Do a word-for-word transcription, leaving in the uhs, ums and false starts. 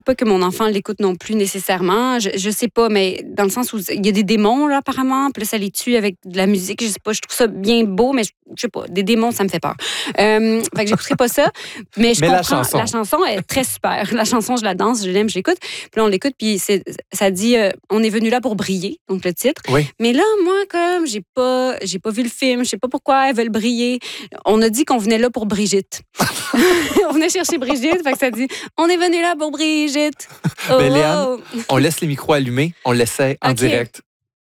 Pas que mon enfant l'écoute non plus nécessairement. Je, je sais pas, mais dans le sens où il y a des démons, là, apparemment. Puis là, ça les tue avec de la musique. Je sais pas, je trouve ça bien beau, mais je, je sais pas, des démons, ça me fait peur. Euh, fait que j'écouterai pas ça. Mais je Mais comprends. la chanson. La chanson est très super. La chanson, je la danse, je l'aime, je l'écoute. Puis là, on l'écoute, puis c'est, ça dit euh, On est venu là pour briller, donc le titre. Oui. Mais là, moi, comme j'ai pas, j'ai pas vu le film, je sais pas pourquoi elles veulent briller. On a dit qu'on venait là pour Brigitte. On venait chercher Brigitte, fait que ça dit On est venu là pour Brigitte. Oh, Ben, Léane, oh. on laisse les micros allumés, on l'essaie en OK. direct.